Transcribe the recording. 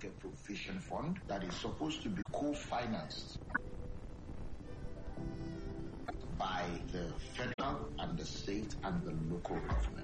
Healthcare Provision Fund that is supposed to be co-financed by the federal and the state and the local government.